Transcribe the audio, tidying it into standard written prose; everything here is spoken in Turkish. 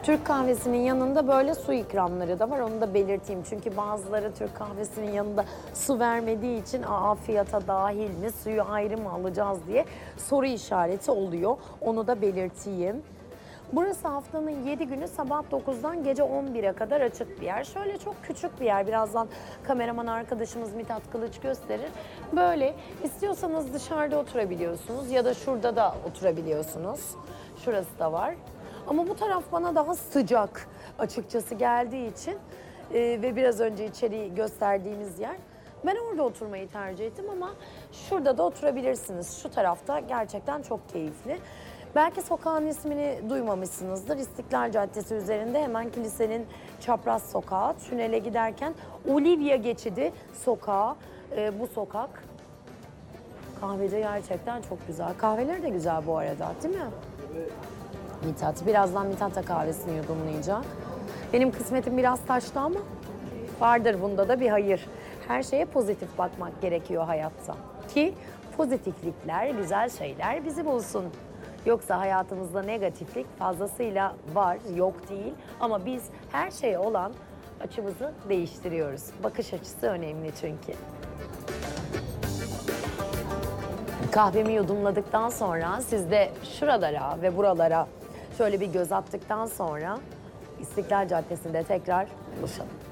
Türk kahvesinin yanında böyle su ikramları da var. Onu da belirteyim. Çünkü bazıları Türk kahvesinin yanında su vermediği için fiyata dahil mi, suyu ayrı mı alacağız diye soru işareti oluyor. Onu da belirteyim. Burası haftanın 7 günü sabah 9'dan gece 11'e kadar açık bir yer. Şöyle çok küçük bir yer. Birazdan kameraman arkadaşımız Mithat Kılıç gösterir. Böyle istiyorsanız dışarıda oturabiliyorsunuz ya da şurada da oturabiliyorsunuz. Şurası da var. Ama bu taraf bana daha sıcak açıkçası geldiği için ve biraz önce içeriği gösterdiğimiz yer. Ben orada oturmayı tercih ettim ama şurada da oturabilirsiniz. Şu tarafta gerçekten çok keyifli. Belki sokağın ismini duymamışsınızdır. İstiklal Caddesi üzerinde hemen kilisenin çapraz sokağı. Tünele giderken Olivia geçidi sokağı. Bu sokak. Kahveci gerçekten çok güzel. Kahveleri de güzel bu arada, değil mi? Mithat. Birazdan Mithat da kahvesini yudumlayacak. Benim kısmetim biraz taştı ama vardır bunda da bir hayır. Her şeye pozitif bakmak gerekiyor hayatta. Ki pozitiflikler, güzel şeyler bizi bulsun. Yoksa hayatımızda negatiflik fazlasıyla var, yok değil. Ama biz her şeye olan açımızı değiştiriyoruz. Bakış açısı önemli çünkü. Kahvemi yudumladıktan sonra siz de şuralara ve buralara şöyle bir göz attıktan sonra İstiklal Caddesi'nde tekrar buluşalım.